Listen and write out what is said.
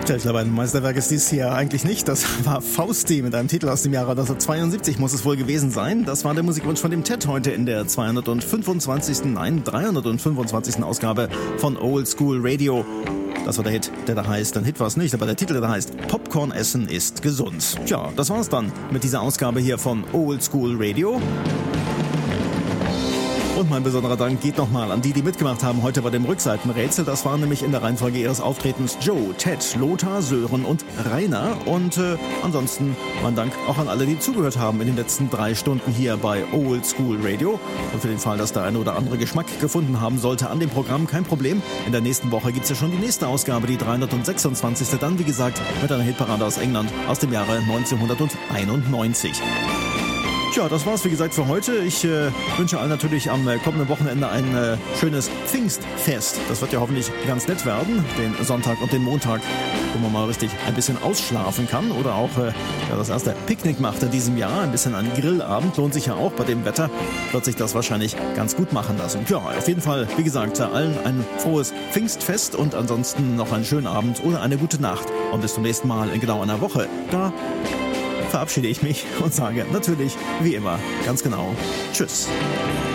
Ich glaube, ein Meisterwerk ist dies hier eigentlich nicht. Das war Fausti mit einem Titel aus dem Jahre 1972, muss es wohl gewesen sein. Das war der Musikwunsch von dem Ted heute in der 325. Ausgabe von Old School Radio. Das war der Hit, der da heißt, ein Hit war es nicht, aber der Titel, der da heißt Popcorn essen ist gesund. Tja, das war's dann mit dieser Ausgabe hier von Old School Radio. Und mein besonderer Dank geht nochmal an die, die mitgemacht haben heute bei dem Rückseitenrätsel. Das waren nämlich in der Reihenfolge ihres Auftretens Joe, Ted, Lothar, Sören und Rainer. Und ansonsten mein Dank auch an alle, die zugehört haben in den letzten 3 Stunden hier bei Old School Radio. Und für den Fall, dass der eine oder andere Geschmack gefunden haben sollte an dem Programm, kein Problem. In der nächsten Woche gibt's ja schon die nächste Ausgabe, die 326. Dann, wie gesagt, mit einer Hitparade aus England aus dem Jahre 1991. Ja, das war's wie gesagt für heute. Ich wünsche allen natürlich am kommenden Wochenende ein schönes Pfingstfest. Das wird ja hoffentlich ganz nett werden, den Sonntag und den Montag, wo man mal richtig ein bisschen ausschlafen kann oder auch das erste Picknick macht in diesem Jahr. Ein bisschen ein Grillabend lohnt sich ja auch. Bei dem Wetter wird sich das wahrscheinlich ganz gut machen lassen. Ja, auf jeden Fall, wie gesagt, allen ein frohes Pfingstfest und ansonsten noch einen schönen Abend oder eine gute Nacht. Und bis zum nächsten Mal in genau einer Woche. Da verabschiede ich mich und sage natürlich, wie immer, ganz genau, tschüss.